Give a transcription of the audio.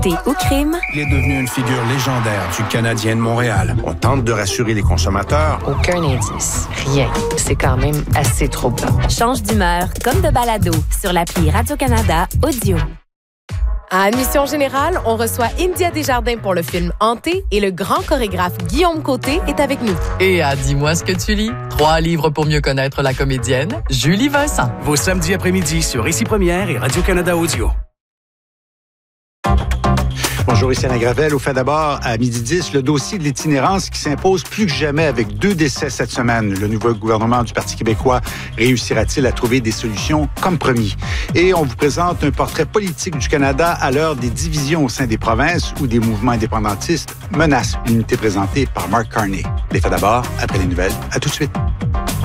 Thé ou crime? Il est devenu une figure légendaire du Canadien de Montréal. On tente de rassurer les consommateurs. Aucun indice. Rien. C'est quand même assez troublant. Change d'humeur comme de balado sur l'appli Radio-Canada Audio. À Admission Générale, on reçoit India Desjardins pour le film Hanté et le grand chorégraphe Guillaume Côté est avec nous. Et à Dis-moi ce que tu lis, 3 livres pour mieux connaître la comédienne Julie Vincent. Vos samedis après-midi sur Ici Première et Radio-Canada Audio. Bonjour, ici Alain Gravel. Au fait d'abord, à 12h10, le dossier de l'itinérance qui s'impose plus que jamais avec 2 décès cette semaine. Le nouveau gouvernement du Parti québécois réussira-t-il à trouver des solutions comme promis? Et on vous présente un portrait politique du Canada à l'heure des divisions au sein des provinces où des mouvements indépendantistes menacent l'unité présentée par Mark Carney. Les faits d'abord, après les nouvelles. À tout de suite.